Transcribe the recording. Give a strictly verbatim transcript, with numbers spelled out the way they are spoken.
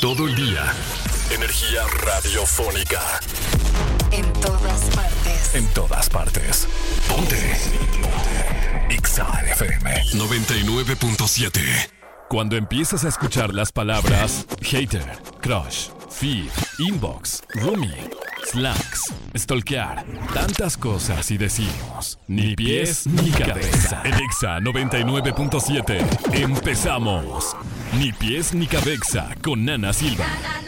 todo el día. Energía radiofónica. En todas partes. En todas partes. Ponte. Ponte. Exa F M noventa y nueve punto siete. Cuando empiezas a escuchar las palabras hater, crush, feed, inbox, roomie, slacks, stalkear, tantas cosas y decimos ni pies ni cabeza. En Exa noventa y nueve punto siete empezamos. Ni pies ni cabeza con Nana Silva.